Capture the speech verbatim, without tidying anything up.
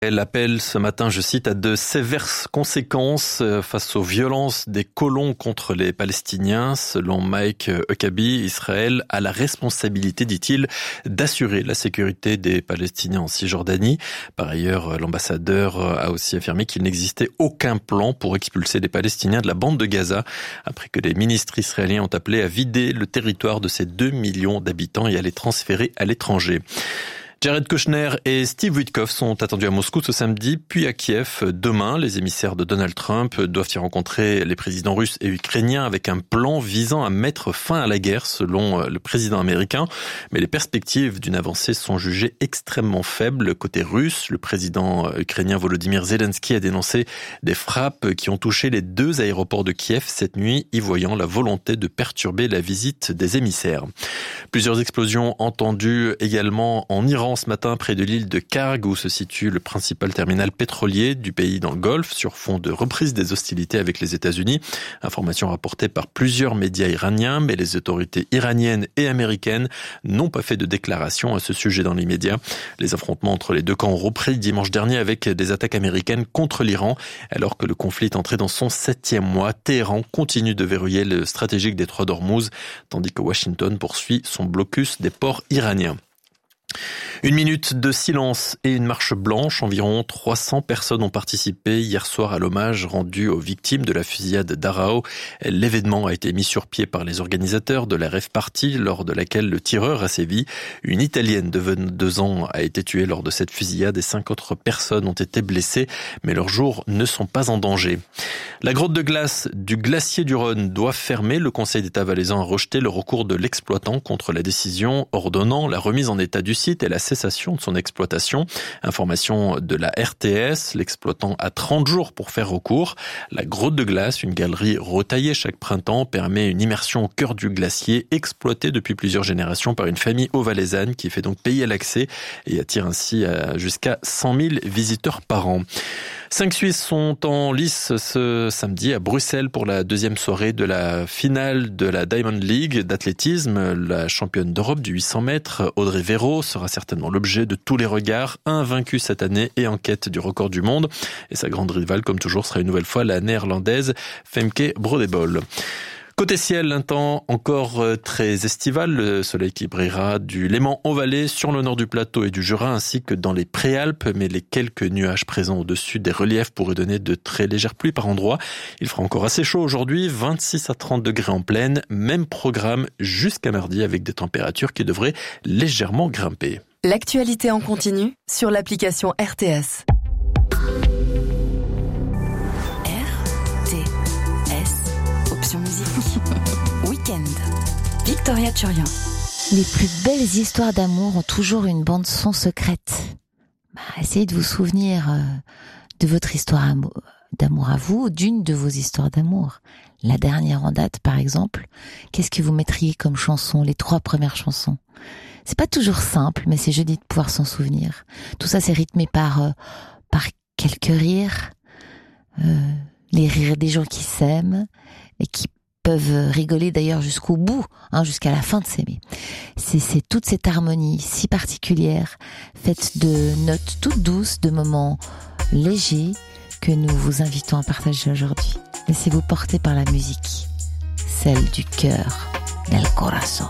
Elle appelle ce matin, je cite, à de sévères conséquences face aux violences des colons contre les Palestiniens. Selon Mike Huckabee, Israël a la responsabilité, dit-il, d'assurer la sécurité des Palestiniens en Cisjordanie. Par ailleurs, l'ambassadeur a aussi affirmé qu'il n'existait aucun plan pour expulser les Palestiniens de la bande de Gaza, après que les ministres israéliens ont appelé à vider le territoire de ces deux millions d'habitants et à les transférer à l'étranger. Jared Kushner et Steve Witkoff sont attendus à Moscou ce samedi, puis à Kiev demain. Les émissaires de Donald Trump doivent y rencontrer les présidents russes et ukrainiens avec un plan visant à mettre fin à la guerre, selon le président américain. Mais les perspectives d'une avancée sont jugées extrêmement faibles. Côté russe, le président ukrainien Volodymyr Zelensky a dénoncé des frappes qui ont touché les deux aéroports de Kiev cette nuit, y voyant la volonté de perturber la visite des émissaires. Plusieurs explosions entendues également en Iran ce matin près de l'île de Karg où se situe le principal terminal pétrolier du pays dans le Golfe sur fond de reprise des hostilités avec les États-Unis. Information rapportée par plusieurs médias iraniens, mais les autorités iraniennes et américaines n'ont pas fait de déclaration à ce sujet dans l'immédiat. Les affrontements entre les deux camps ont repris dimanche dernier avec des attaques américaines contre l'Iran. Alors que le conflit est entré dans son septième mois, Téhéran continue de verrouiller le stratégique détroit d'Ormuz, tandis que Washington poursuit son blocus des ports iraniens. Une minute de silence et une marche blanche. Environ trois cents personnes ont participé hier soir à l'hommage rendu aux victimes de la fusillade d'Arao. L'événement a été mis sur pied par les organisateurs de la rave party lors de laquelle le tireur a sévi. Une Italienne de vingt-deux ans a été tuée lors de cette fusillade et cinq autres personnes ont été blessées, mais leurs jours ne sont pas en danger. La grotte de glace du glacier du Rhône doit fermer. Le Conseil d'État valaisan a rejeté le recours de l'exploitant contre la décision ordonnant la remise en état du site et la cessation de son exploitation. Information de la R T S, l'exploitant a trente jours pour faire recours. La grotte de glace, une galerie retaillée chaque printemps, permet une immersion au cœur du glacier, exploitée depuis plusieurs générations par une famille haut-valaisanne qui fait donc payer l'accès et attire ainsi jusqu'à cent mille visiteurs par an. Cinq Suisses sont en lice ce samedi à Bruxelles pour la deuxième soirée de la finale de la Diamond League d'athlétisme. La championne d'Europe du huit cents mètres, Audrey Véro, sera certainement l'objet de tous les regards, invaincue cette année et en quête du record du monde. Et sa grande rivale, comme toujours, sera une nouvelle fois la néerlandaise Femke Brodebol. Côté ciel, un temps encore très estival. Le soleil qui brillera du Léman-en-Vallée sur le nord du plateau et du Jura ainsi que dans les Préalpes. Mais les quelques nuages présents au-dessus des reliefs pourraient donner de très légères pluies par endroits. Il fera encore assez chaud aujourd'hui, vingt-six à trente degrés en plaine. Même programme jusqu'à mardi avec des températures qui devraient légèrement grimper. L'actualité en continu sur l'application R T S. Musique. Week-end. Victoria Turian. Les plus belles histoires d'amour ont toujours une bande son secrète. Bah, essayez de vous souvenir euh, de votre histoire amo- d'amour à vous, d'une de vos histoires d'amour. La dernière en date, par exemple. Qu'est-ce que vous mettriez comme chanson, les trois premières chansons? C'est pas toujours simple, mais c'est joli de pouvoir s'en souvenir. Tout ça, c'est rythmé par, euh, par quelques rires, euh, les rires des gens qui s'aiment, et qui peuvent rigoler d'ailleurs jusqu'au bout, hein, jusqu'à la fin de s'aimer. C'est, c'est toute cette harmonie si particulière, faite de notes toutes douces, de moments légers, que nous vous invitons à partager aujourd'hui. Laissez-vous porter par la musique, celle du cœur, del corazón.